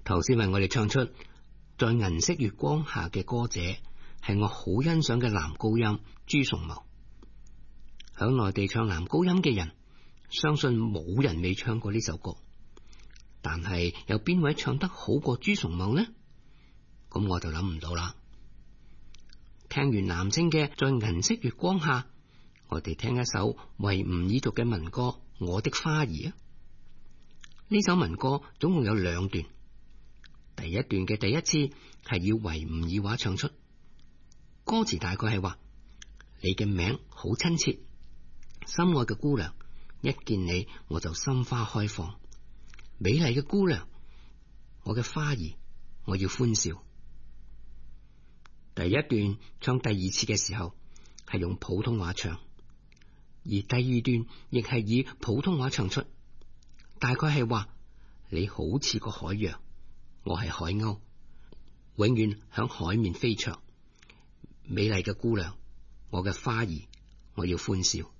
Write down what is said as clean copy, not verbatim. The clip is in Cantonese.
頭先為我哋唱出在銀色月光下嘅歌者，係我好欣賞嘅男高音朱崇茂。響內地唱男高音嘅人，相信冇人未唱過呢首歌，但係有邊位唱得好過朱崇茂呢？咁我就諗唔到啦。聽完男聲嘅在銀色月光下，我哋聽一首維吾爾族嘅民歌《我的花兒》啊。呢首民歌總共有兩段，第一段嘅第一次係以維吾爾話唱出，歌詞大概係話：你嘅名好親切，心愛嘅姑娘，一見你我就心花開放，美麗嘅姑娘，我嘅花兒，我要歡笑。第一段唱第二次嘅時候係用普通話唱，而第二段亦係以普通話唱出，大概係話：你好似個海洋，我係海鷗，永遠響海面飛翔，美麗嘅姑娘，我嘅花兒，我要歡笑。